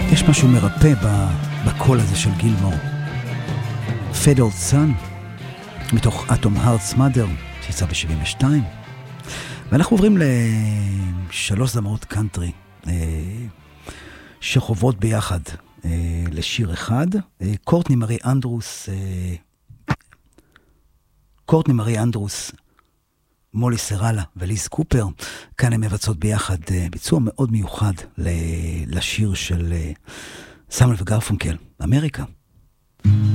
יש משהו מרפא בקול הזה של גילמור. Faded Sun, מתוך Atom Hearts Mother, שיצא ב-72. ואנחנו עוברים לשלוש זמרות קאנטרי, שחוברות ביחד לשיר אחד. קורטני מארי אנדרוס, מולי סרלה וליז קופר, כאן הם מבצעות ביחד ביצוע מאוד מיוחד לשיר של סמואל וגרפונקל, אמריקה.